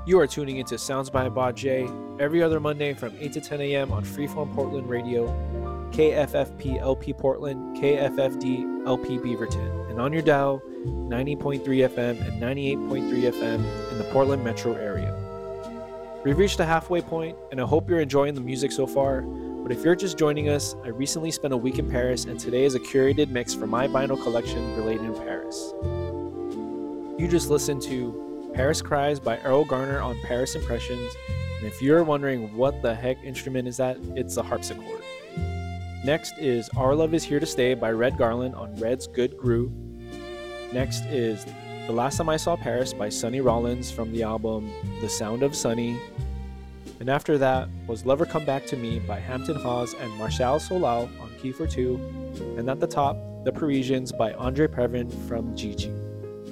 You are tuning into Sounds by Bob J every other Monday from 8 to 10 a.m. on Freeform Portland Radio, KFFP LP Portland, KFFD LP Beaverton, and on your dial, 90.3 FM and 98.3 FM in the Portland metro area. We've reached the halfway point, and I hope you're enjoying the music so far. But if you're just joining us, I recently spent a week in Paris, and today is a curated mix from my vinyl collection related to Paris. You just listened to Paris Cries by Errol Garner on Paris Impressions, and if you're wondering what the heck instrument is that, it's a harpsichord. Next is Our Love Is Here to Stay by Red Garland on Red's Good Groove. Next is The Last Time I Saw Paris by Sonny Rollins from the album The Sound of Sonny. And after that was Lover Come Back to Me by Hampton Hawes and Martial Solal on Key for Two. And at the top, The Parisians by Andre Previn from Gigi.